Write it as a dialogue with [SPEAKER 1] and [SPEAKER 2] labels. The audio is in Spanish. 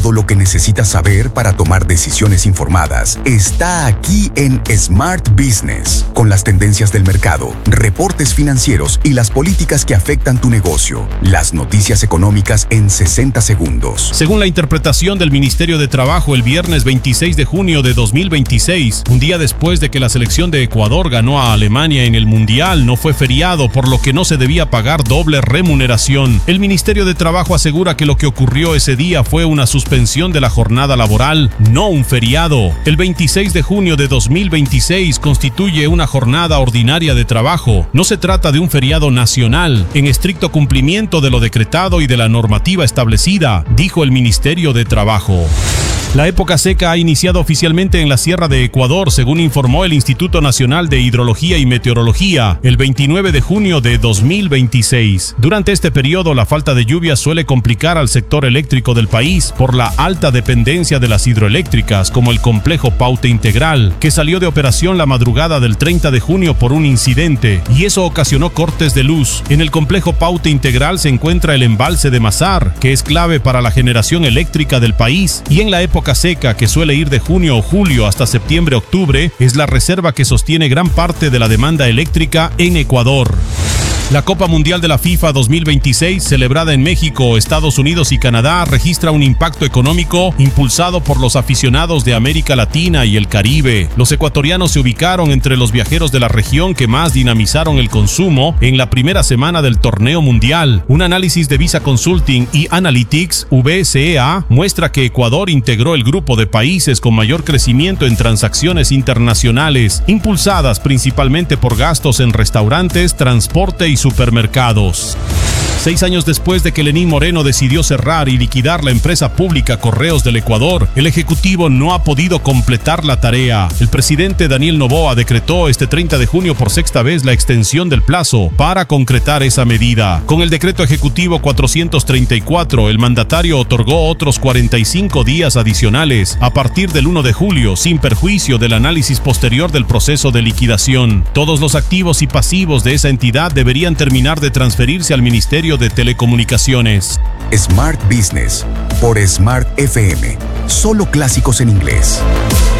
[SPEAKER 1] Todo lo que necesitas saber para tomar decisiones informadas está aquí en Smart Business, con las tendencias del mercado, reportes financieros y las políticas que afectan tu negocio. Las noticias económicas en 60 segundos.
[SPEAKER 2] Según la interpretación del Ministerio de Trabajo, el viernes 26 de junio de 2026, un día después de que la selección de Ecuador ganó a Alemania en el Mundial, no fue feriado, por lo que no se debía pagar doble remuneración. El Ministerio de Trabajo asegura que lo que ocurrió ese día fue una suspensión de la jornada laboral, no un feriado. El 26 de junio de 2026 constituye una jornada ordinaria de trabajo. No se trata de un feriado nacional, en estricto cumplimiento de lo decretado y de la normativa establecida, dijo el Ministerio de Trabajo. La época seca ha iniciado oficialmente en la Sierra de Ecuador, según informó el Instituto Nacional de Hidrología y Meteorología, el 29 de junio de 2026. Durante este periodo, la falta de lluvia suele complicar al sector eléctrico del país por la alta dependencia de las hidroeléctricas, como el complejo Paute Integral, que salió de operación la madrugada del 30 de junio por un incidente, y eso ocasionó cortes de luz. En el complejo Paute Integral se encuentra el embalse de Mazar, que es clave para la generación eléctrica del país, y en la época seca, que suele ir de junio o julio hasta septiembre-octubre, es la reserva que sostiene gran parte de la demanda eléctrica en Ecuador. La Copa Mundial de la FIFA 2026, celebrada en México, Estados Unidos y Canadá, registra un impacto económico impulsado por los aficionados de América Latina y el Caribe. Los ecuatorianos se ubicaron entre los viajeros de la región que más dinamizaron el consumo en la primera semana del torneo mundial. Un análisis de Visa Consulting y Analytics VSEA muestra que Ecuador integró el grupo de países con mayor crecimiento en transacciones internacionales, impulsadas principalmente por gastos en restaurantes, transporte y supermercados. 6 años después de que Lenín Moreno decidió cerrar y liquidar la empresa pública Correos del Ecuador, el Ejecutivo no ha podido completar la tarea. El presidente Daniel Noboa decretó este 30 de junio por sexta vez la extensión del plazo para concretar esa medida. Con el decreto ejecutivo 434, el mandatario otorgó otros 45 días adicionales a partir del 1 de julio, sin perjuicio del análisis posterior del proceso de liquidación. Todos los activos y pasivos de esa entidad deberían terminar de transferirse al Ministerio de Telecomunicaciones.
[SPEAKER 1] Smart Business por Smart FM. Solo clásicos en inglés.